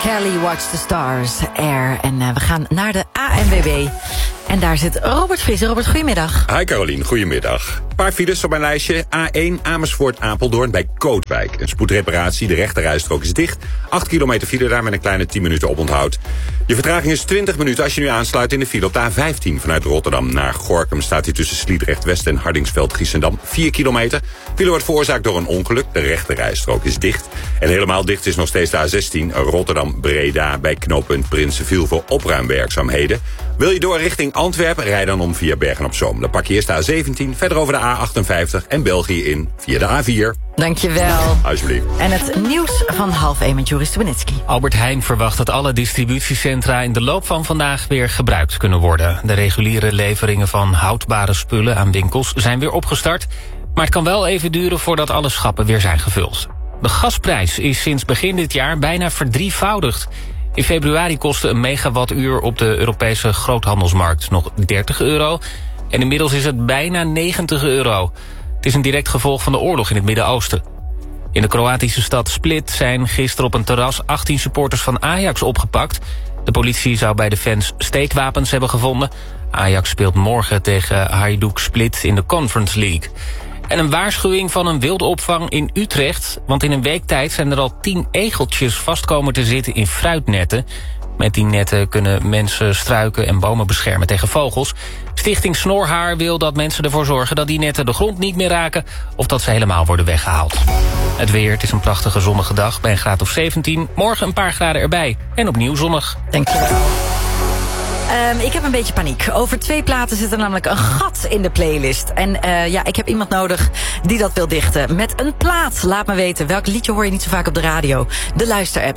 Kelly, Watch the Stars, Air. En we gaan naar de ANWB. En daar zit Robert Visser. Robert, goedemiddag. Hi Carolien, goedemiddag. Een paar files op mijn lijstje. A1 Amersfoort-Apeldoorn bij Kootwijk. Een spoedreparatie, de rechterrijstrook is dicht. 8 kilometer file daar met een kleine 10 minuten oponthoud. Je vertraging is 20 minuten als je nu aansluit in de file op de A15. Vanuit Rotterdam naar Gorinchem staat hij tussen Sliedrecht-West en Hardingsveld-Giessendam. 4 kilometer. File wordt veroorzaakt door een ongeluk. De rechterrijstrook is dicht. En helemaal dicht is nog steeds de A16 Rotterdam-Breda bij knooppunt Prinsenviel voor opruimwerkzaamheden. Wil je door richting Antwerpen, rij dan om via Bergen-op-Zoom. Dan pak je eerst de A17, verder over de A58 en België in via de A4. Dankjewel. Alsjeblieft. En het nieuws van 12:30 met Joris Stubenitski. Albert Heijn verwacht dat alle distributiecentra in de loop van vandaag weer gebruikt kunnen worden. De reguliere leveringen van houdbare spullen aan winkels zijn weer opgestart. Maar het kan wel even duren voordat alle schappen weer zijn gevuld. De gasprijs is sinds begin dit jaar bijna verdrievoudigd. In februari kostte een megawattuur op de Europese groothandelsmarkt nog €30. En inmiddels is het bijna €90. Het is een direct gevolg van de oorlog in het Midden-Oosten. In de Kroatische stad Split zijn gisteren op een terras 18 supporters van Ajax opgepakt. De politie zou bij de fans steekwapens hebben gevonden. Ajax speelt morgen tegen Hajduk Split in de Conference League. En een waarschuwing van een wildopvang in Utrecht. Want in een week tijd zijn er al 10 egeltjes vast komen te zitten in fruitnetten. Met die netten kunnen mensen struiken en bomen beschermen tegen vogels. Stichting Snorhaar wil dat mensen ervoor zorgen dat die netten de grond niet meer raken of dat ze helemaal worden weggehaald. Het weer, het is een prachtige zonnige dag bij een graad of 17. Morgen een paar graden erbij en opnieuw zonnig. Dankjewel. Ik heb een beetje paniek. Over 2 platen zit er namelijk een gat in de playlist. En ik heb iemand nodig die dat wil dichten met een plaat. Laat me weten, welk liedje hoor je niet zo vaak op de radio? De luisterapp